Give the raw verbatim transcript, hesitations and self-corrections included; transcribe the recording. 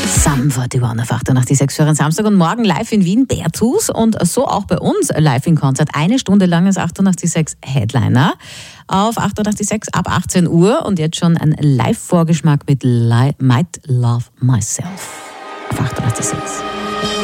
Sum einundvierzig auf achtundachtzig Komma sechs für einen Samstag und morgen live in Wien, Bertus und so auch bei uns live in Konzert. Eine Stunde langes achtundachtzig Komma sechs Headliner auf achtundachtzig Komma sechs ab achtzehn Uhr und jetzt schon ein Live-Vorgeschmack mit Li- Might Love Myself auf achtundachtzig Komma sechs.